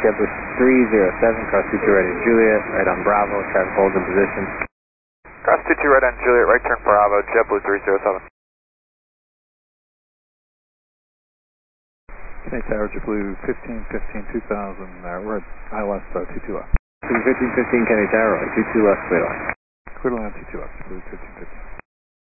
JetBlue 307, cross 22 ready Juliet, right on Bravo, traffic holds in position. Cross 22 right on Juliet, right turn Bravo, JetBlue 307. Canadian Tower, JetBlue 1515 2000, we're at ILS 22 left. 1515 Kennedy Tower, right, 22 left, clear line. Clear line 22 left, JetBlue 1515.